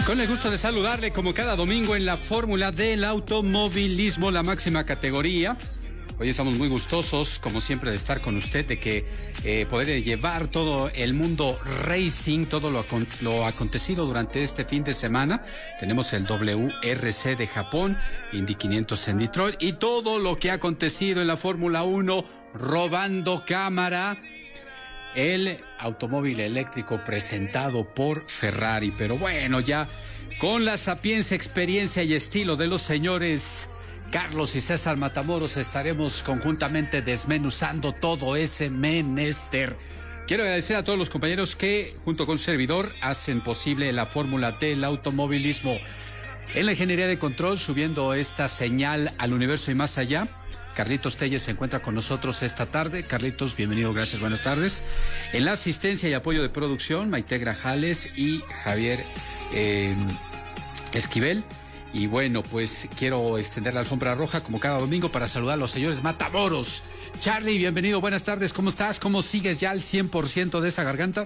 Con el gusto de saludarle como cada domingo en la Fórmula del Automovilismo, la máxima categoría. Hoy estamos muy gustosos, como siempre, de estar con usted, de que poder llevar todo el mundo racing, todo lo acontecido durante este fin de semana. Tenemos el WRC de Japón, Indy 500 en Detroit, y todo lo que ha acontecido en la Fórmula 1, robando cámara. El automóvil eléctrico presentado por Ferrari. Pero bueno, ya con la sapiencia, experiencia y estilo de los señores Carlos y César Matamoros estaremos conjuntamente desmenuzando todo ese menester. Quiero agradecer a todos los compañeros que, junto con su servidor, hacen posible la fórmula del automovilismo. En la ingeniería de control, subiendo esta señal al universo y más allá, Carlitos Telles se encuentra con nosotros esta tarde. Carlitos, bienvenido, gracias, buenas tardes. En la asistencia y apoyo de producción, Maite Grajales y Javier Esquivel. Y bueno, pues quiero extender la alfombra roja como cada domingo para saludar a los señores Matamoros. Charlie, bienvenido, buenas tardes, ¿cómo estás? ¿Cómo sigues ya al 100% de esa garganta?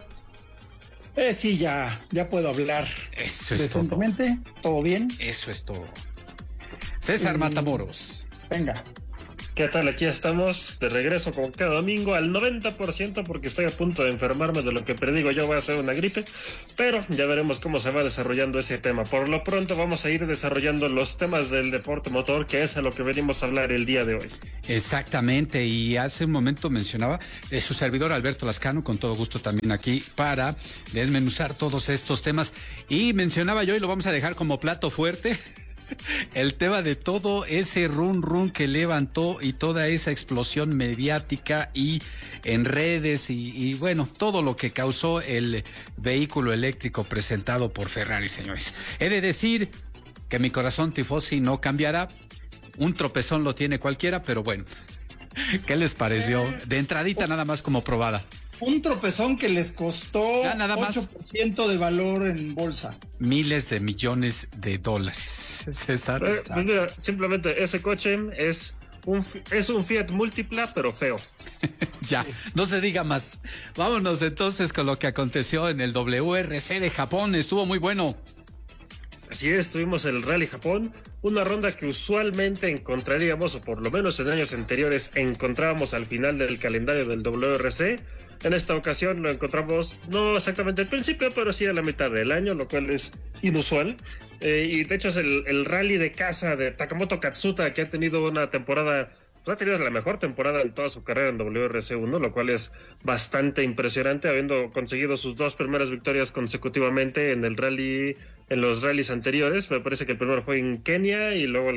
Sí, ya puedo hablar. Eso es decentemente, todo bien. Eso es todo. César Matamoros. Venga. ¿Qué tal? Aquí estamos de regreso como cada domingo al 90% porque estoy a punto de enfermarme de lo que predigo yo va a ser una gripe, pero ya veremos cómo se va desarrollando ese tema. Por lo pronto vamos a ir desarrollando los temas del deporte motor, que es a lo que venimos a hablar el día de hoy. Exactamente, y hace un momento mencionaba su servidor Alberto Lascano, con todo gusto también aquí para desmenuzar todos estos temas, y mencionaba yo, y lo vamos a dejar como plato fuerte, el tema de todo ese run que levantó y toda esa explosión mediática y en redes y bueno, todo lo que causó el vehículo eléctrico presentado por Ferrari, señores. He de decir que mi corazón tifosi no cambiará, un tropezón lo tiene cualquiera, pero bueno, ¿qué les pareció? De entradita nada más como probada. Un tropezón que les costó nada más 8% de valor en bolsa. Miles de millones de dólares. César. Mira, simplemente ese coche es un Fiat Multipla, pero feo. Ya, no se diga más. Vámonos entonces con lo que aconteció en el WRC de Japón. Estuvo muy bueno. Así es, tuvimos el Rally Japón, una ronda que usualmente encontraríamos, o por lo menos en años anteriores encontrábamos al final del calendario del WRC. En esta ocasión lo encontramos no exactamente al principio, pero sí a la mitad del año, lo cual es inusual. Y de hecho es el rally de casa de Takamoto Katsuta, que ha tenido una temporada, ha tenido la mejor temporada en toda su carrera en WRC 1, lo cual es bastante impresionante, habiendo conseguido sus 2 primeras victorias consecutivamente en el rally, en los rallies anteriores. Me parece que el primero fue en Kenia y luego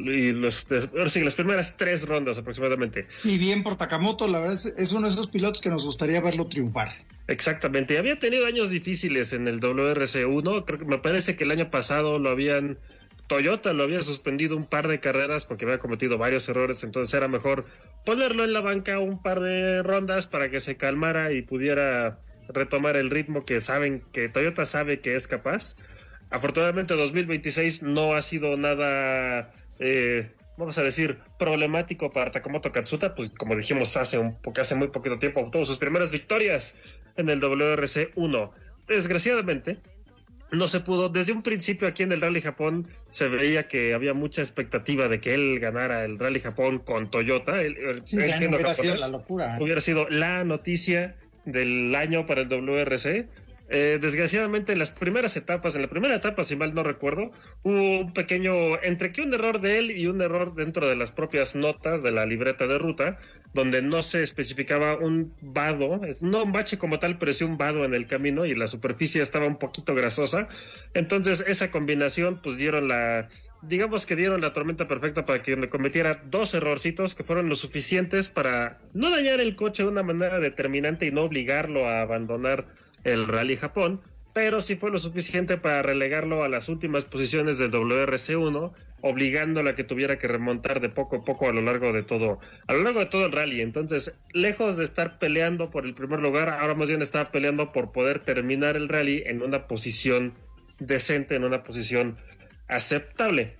las primeras 3 rondas aproximadamente. Sí, bien por Takamoto, la verdad es uno de esos pilotos que nos gustaría verlo triunfar. Exactamente, había tenido años difíciles en el WRC 1, creo que me parece que el año pasado Toyota lo había suspendido un par de carreras porque había cometido varios errores, entonces era mejor ponerlo en la banca un par de rondas para que se calmara y pudiera retomar el ritmo que Toyota sabe que es capaz. Afortunadamente 2026 no ha sido nada, vamos a decir, problemático para Takamoto Katsuta, pues como dijimos hace muy poquito tiempo obtuvo sus primeras victorias en el WRC 1. Desgraciadamente no se pudo. Desde un principio aquí en el Rally Japón se veía que había mucha expectativa de que él ganara el Rally Japón con Toyota. Él siendo hubiera japonés, sido la locura. Hubiera sido la noticia del año para el WRC. Desgraciadamente en la primera etapa, si mal no recuerdo, hubo un pequeño, entre que un error de él y un error dentro de las propias notas de la libreta de ruta, donde no se especificaba un vado, no un bache como tal, pero sí un vado en el camino y la superficie estaba un poquito grasosa. Entonces esa combinación pues dieron la tormenta perfecta para que me cometiera 2 errorcitos que fueron lo suficientes para no dañar el coche de una manera determinante y no obligarlo a abandonar el Rally Japón, pero sí fue lo suficiente para relegarlo a las últimas posiciones del WRC1, obligándola a que tuviera que remontar de poco a poco a lo largo de todo el rally. Entonces, lejos de estar peleando por el primer lugar, ahora más bien estaba peleando por poder terminar el rally en una posición decente, en una posición aceptable.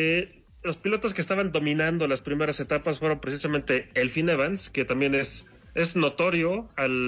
Los pilotos que estaban dominando las primeras etapas fueron precisamente Elfyn Evans, que también es es notorio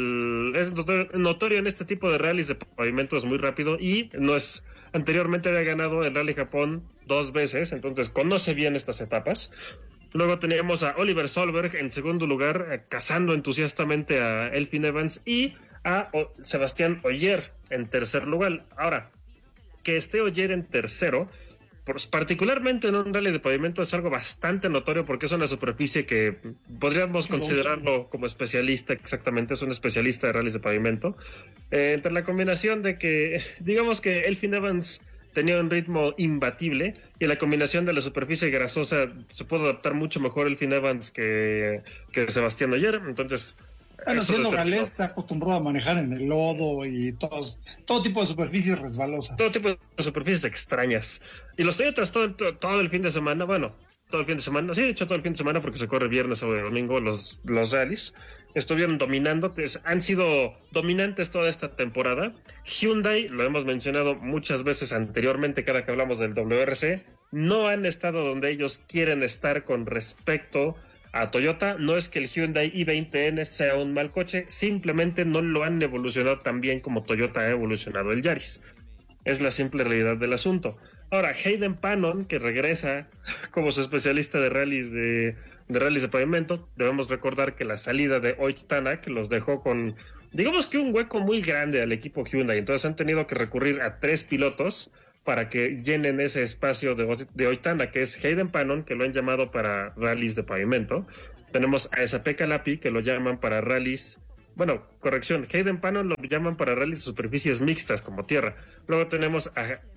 notorio en este tipo de rallies de pavimento, es muy rápido y anteriormente había ganado el Rally Japón 2 veces, entonces conoce bien estas etapas. Luego teníamos a Oliver Solberg en segundo lugar, cazando entusiastamente a Elfyn Evans, y a Sebastián Ogier en tercer lugar. Ahora, que esté Ogier en tercero, pues, particularmente en un rally de pavimento, es algo bastante notorio porque es una superficie que podríamos considerarlo como especialista, exactamente, es un especialista de rallies de pavimento. Entre la combinación de que, digamos que Elfyn Evans tenía un ritmo imbatible y la combinación de la superficie grasosa se puede adaptar mucho mejor Elfyn Evans que Sebastián Ogier, entonces... Bueno, siendo galés se acostumbró a manejar en el lodo y todo tipo de superficies resbalosas. Todo tipo de superficies extrañas. Y los Toyotas todo el fin de semana, todo el fin de semana, sí, de hecho todo el fin de semana porque se corre viernes o domingo los rallies, estuvieron dominando, han sido dominantes toda esta temporada. Hyundai, lo hemos mencionado muchas veces anteriormente cada que hablamos del WRC, no han estado donde ellos quieren estar con respecto a Toyota. No es que el Hyundai i20N sea un mal coche, simplemente no lo han evolucionado tan bien como Toyota ha evolucionado el Yaris. Es la simple realidad del asunto. Ahora, Hayden Pannon, que regresa como su especialista de rallies de pavimento, debemos recordar que la salida de Ott Tanak los dejó con, digamos que un hueco muy grande al equipo Hyundai, entonces han tenido que recurrir a 3 pilotos para que llenen ese espacio de Ott Tanak, que es Hayden Pannon, que lo han llamado para rallies de pavimento. Tenemos a Esapekka Lappi, que lo llaman para rallies... Bueno, corrección, Hayden Pannon lo llaman para rallies de superficies mixtas, como tierra. Luego tenemos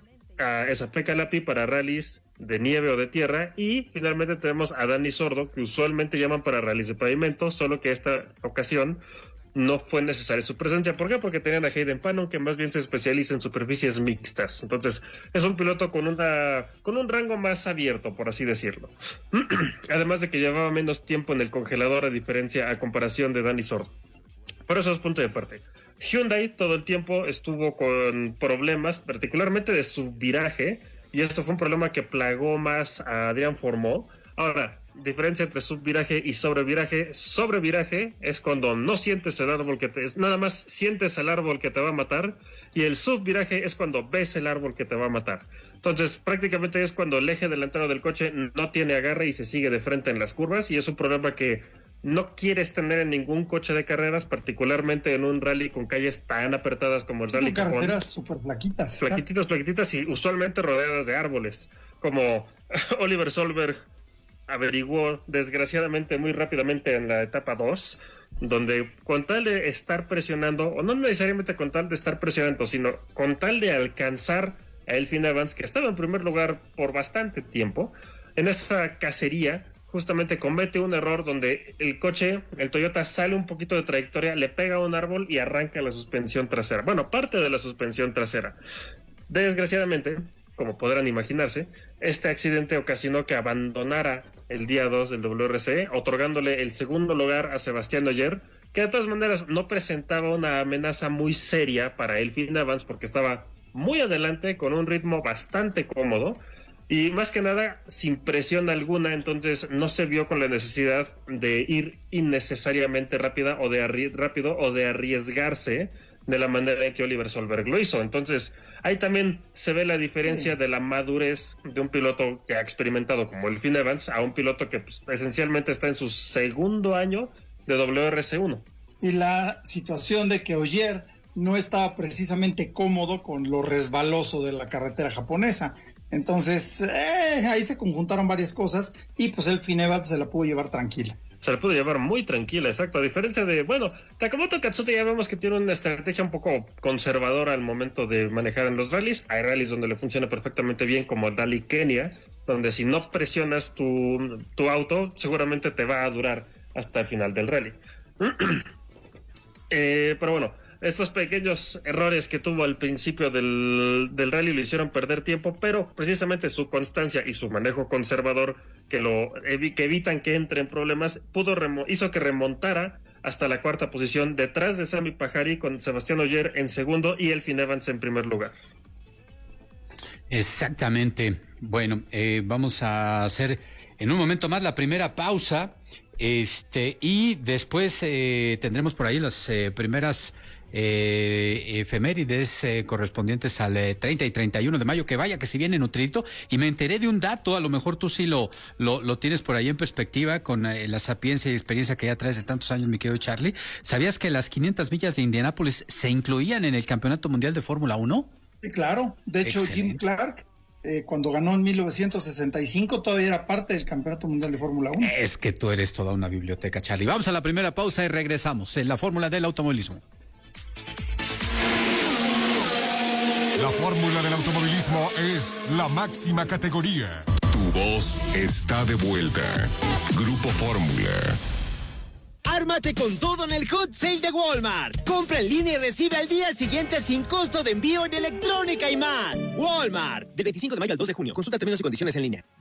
a Esapekka Lappi para rallies de nieve o de tierra. Y finalmente tenemos a Dani Sordo, que usualmente llaman para rallies de pavimento, solo que esta ocasión no fue necesaria su presencia. ¿Por qué? Porque tenían a Hayden Pannon, que más bien se especializa en superficies mixtas. Entonces, es un piloto con un rango más abierto, por así decirlo. Además de que llevaba menos tiempo en el congelador a comparación de Dani Sordo. Pero eso es punto de aparte. Hyundai todo el tiempo estuvo con problemas, particularmente de subviraje, y esto fue un problema que plagó más a Adrián Fourmaux. Ahora, diferencia entre subviraje y sobreviraje es cuando no sientes el árbol nada más sientes el árbol que te va a matar, y el subviraje es cuando ves el árbol que te va a matar. Entonces prácticamente es cuando el eje delantero del coche no tiene agarre y se sigue de frente en las curvas, y es un problema que no quieres tener en ningún coche de carreras, particularmente en un rally con calles tan apretadas como el Rally Japón. Carreteras súper flaquitas. Flaquititas y usualmente rodeadas de árboles, como Oliver Solberg averiguó desgraciadamente muy rápidamente en la etapa 2, donde con tal de estar presionando, o no necesariamente con tal de estar presionando, sino con tal de alcanzar a Elfyn Evans, que estaba en primer lugar por bastante tiempo, en esa cacería justamente comete un error donde el Toyota sale un poquito de trayectoria, le pega a un árbol y arranca la suspensión trasera. Bueno, parte de la suspensión trasera. Desgraciadamente, como podrán imaginarse, este accidente ocasionó que abandonara el día 2 del WRC, otorgándole el segundo lugar a Sebastián Ogier, que de todas maneras no presentaba una amenaza muy seria para Elfyn Evans porque estaba muy adelante con un ritmo bastante cómodo y más que nada sin presión alguna, entonces no se vio con la necesidad de ir innecesariamente rápido o de arriesgarse de la manera en que Oliver Solberg lo hizo. Entonces ahí también se ve la diferencia de la madurez de un piloto que ha experimentado como Elfyn Evans a un piloto que pues, esencialmente está en su segundo año de WRC1. Y la situación de que Ogier no estaba precisamente cómodo con lo resbaloso de la carretera japonesa. Entonces, ahí se conjuntaron varias cosas y pues Elfyn Evans se la pudo llevar tranquila. Se la pudo llevar muy tranquila, exacto. A diferencia de, Takamoto Katsuta ya vemos que tiene una estrategia un poco conservadora al momento de manejar en los rallies. Hay rallies donde le funciona perfectamente bien, como el Rally Kenia, donde si no presionas tu auto, seguramente te va a durar hasta el final del rally. Pero bueno, estos pequeños errores que tuvo al principio del rally lo hicieron perder tiempo, pero precisamente su constancia y su manejo conservador que evitan que entre en problemas hizo que remontara hasta la cuarta posición detrás de Sami Pajari, con Sebastián Ogier en segundo y Elfyn Evans en primer lugar. Exactamente. Bueno, vamos a hacer en un momento más la primera pausa. Y después tendremos por ahí las primeras efemérides correspondientes al 30 y 31 de mayo, que vaya que si viene nutrito. Y me enteré de un dato, a lo mejor tú sí lo tienes por ahí en perspectiva con la sapiencia y experiencia que ya traes de tantos años, mi querido Charlie. ¿Sabías que las 500 millas de Indianápolis se incluían en el Campeonato Mundial de Fórmula 1? Sí, claro. De hecho, Excelente. Jim Clark, cuando ganó en 1965, todavía era parte del Campeonato Mundial de Fórmula 1. Es que tú eres toda una biblioteca, Charlie. Vamos a la primera pausa y regresamos en la Fórmula del Automovilismo. La fórmula del automovilismo es la máxima categoría. Tu voz está de vuelta. Grupo Fórmula. Ármate con todo en el Hot Sale de Walmart. Compra en línea y recibe al día siguiente sin costo de envío en electrónica y más. Walmart. Del 25 de mayo al 2 de junio. Consulta términos y condiciones en línea.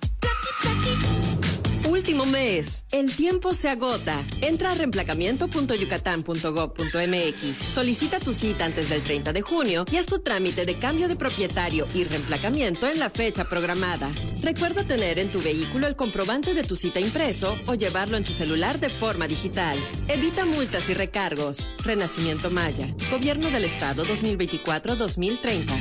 Último mes. El tiempo se agota. Entra a reemplacamiento.yucatán.gov.mx. Solicita tu cita antes del 30 de junio y haz tu trámite de cambio de propietario y reemplacamiento en la fecha programada. Recuerda tener en tu vehículo el comprobante de tu cita impreso o llevarlo en tu celular de forma digital. Evita multas y recargos. Renacimiento Maya. Gobierno del Estado 2024-2030.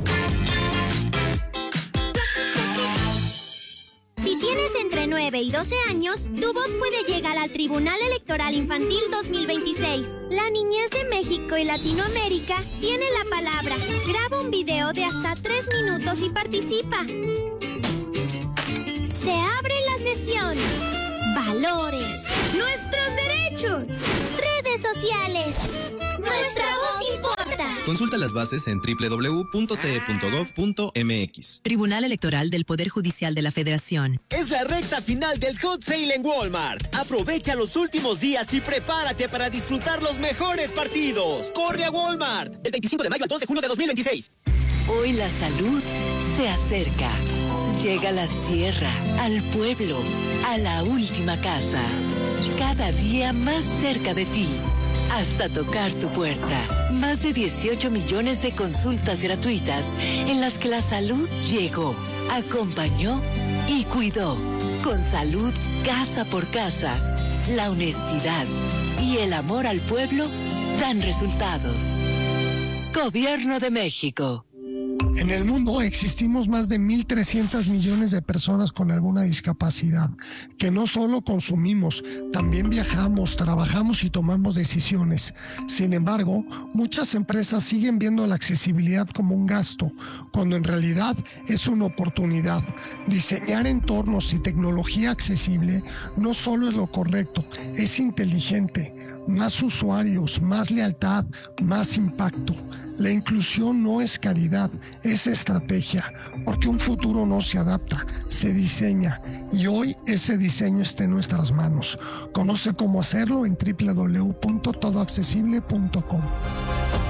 Si tienes entre 9 y 12 años, tu voz puede llegar al Tribunal Electoral Infantil 2026. La niñez de México y Latinoamérica tiene la palabra. Graba un video de hasta 3 minutos y participa. Se abre la sesión. Valores. Nuestros derechos. Redes sociales. Nuestra voz importa. Consulta las bases en www.te.gov.mx. Tribunal Electoral del Poder Judicial de la Federación. Es la recta final del Hot Sale en Walmart. Aprovecha los últimos días y prepárate para disfrutar los mejores partidos. ¡Corre a Walmart! Del 25 de mayo al 2 de junio de 2026. Hoy la salud se acerca. Llega a la sierra, al pueblo, a la última casa. Cada día más cerca de ti. Hasta tocar tu puerta. Más de 18 millones de consultas gratuitas en las que la salud llegó, acompañó y cuidó. Con salud casa por casa, la honestidad y el amor al pueblo dan resultados. Gobierno de México. En el mundo existimos más de 1.300 millones de personas con alguna discapacidad, que no solo consumimos, también viajamos, trabajamos y tomamos decisiones. Sin embargo, muchas empresas siguen viendo la accesibilidad como un gasto, cuando en realidad es una oportunidad. Diseñar entornos y tecnología accesible no solo es lo correcto, es inteligente. Más usuarios, más lealtad, más impacto. La inclusión no es caridad, es estrategia, porque un futuro no se adapta, se diseña, y hoy ese diseño está en nuestras manos. Conoce cómo hacerlo en www.todoaccesible.com.